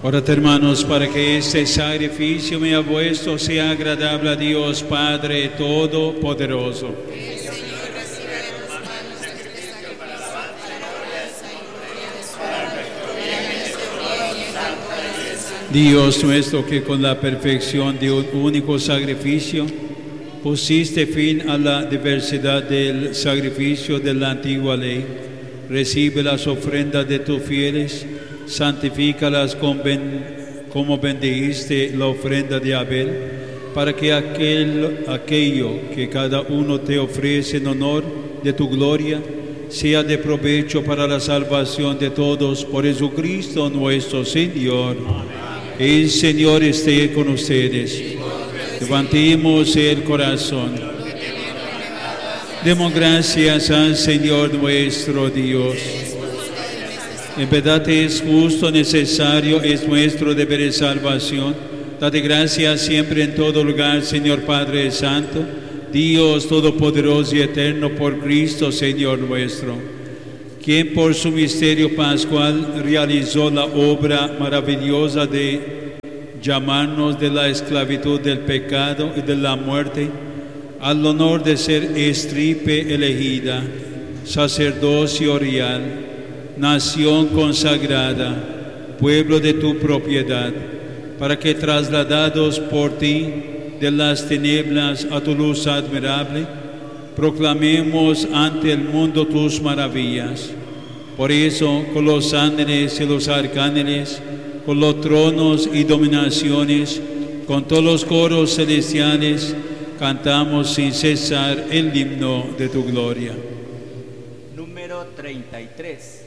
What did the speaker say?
Orad, hermanos, para que este sacrificio mío vuestro sea agradable a Dios Padre Todopoderoso. Que el Señor reciba de tus manos este sacrificio para la alabanza y gloria de su nombre, para nuestro bien y el favor de su santo. Dios nuestro, que con la perfección de un único sacrificio pusiste fin a la diversidad del sacrificio de la antigua ley, recibe las ofrendas de tus fieles, santifícalas como bendijiste la ofrenda de Abel, para que aquello que cada uno te ofrece en honor de tu gloria sea de provecho para la salvación de todos, por Jesucristo nuestro Señor. El Señor esté con ustedes. Levantemos el corazón. Demos gracias al Señor nuestro Dios. En verdad es justo, necesario, es nuestro deber de salvación. Date gracias siempre en todo lugar, Señor Padre Santo, Dios Todopoderoso y Eterno, por Cristo, Señor nuestro, quien por su misterio pascual realizó la obra maravillosa de llamarnos de la esclavitud del pecado y de la muerte al honor de ser estirpe elegida, sacerdocio real, nación consagrada, pueblo de tu propiedad, para que trasladados por ti de las tinieblas a tu luz admirable, proclamemos ante el mundo tus maravillas. Por eso, con los ángeles y los arcángeles, con los tronos y dominaciones, con todos los coros celestiales, cantamos sin cesar el himno de tu gloria. Número 33.